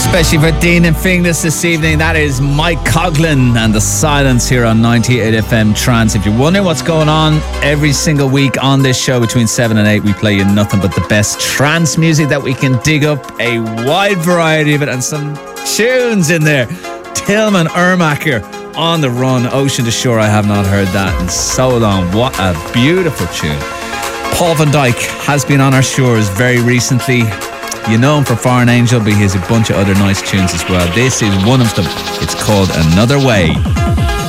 Especially for Dean and Finglas this evening. That is Mike Coughlin and The Silence here on 98 FM Trance. If you're wondering what's going on, every single week on this show between 7 and 8 we play you nothing but the best trance music that we can dig up, a wide variety of it, and some tunes in there. Tillman Ermacher, On the Run, Ocean to Shore. I have not heard that in so long. What a beautiful tune. Paul van Dyk has been on our shores very recently. You know him for Foreign Angel, but he has a bunch of other nice tunes as well. This is one of them. It's called Another Way.